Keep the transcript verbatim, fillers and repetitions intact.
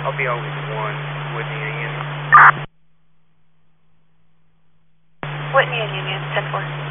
I'll be on with one, Whitney and Union. Whitney and Union, ten four.